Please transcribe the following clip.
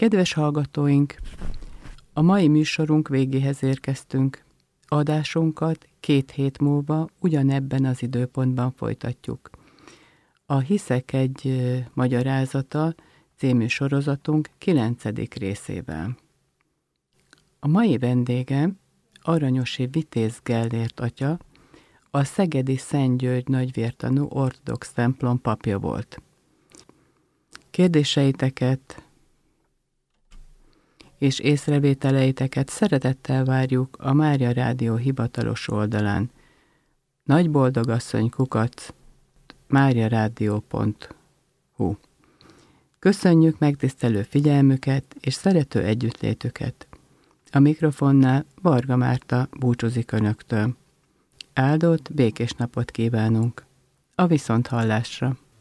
Kedves hallgatóink, a mai műsorunk végéhez érkeztünk. Adásunkat 2 hét múlva ugyanebben az időpontban folytatjuk. A Hiszek egy magyarázata című sorozatunk 9. részével. A mai vendégem Aranyosi Vitéz Gellért atya, a szegedi Szent György nagyvértanú ortodox templom papja volt. Kérdéseiteket és észrevételeiteket szeretettel várjuk a Mária Rádió hivatalos oldalán. nagyboldogasszony@mariaradio.hu. Köszönjük megtisztelő figyelmüket és szerető együttlétüket. A mikrofonnál Varga Márta búcsúzik önöktől. Áldott, békés napot kívánunk. A viszonthallásra!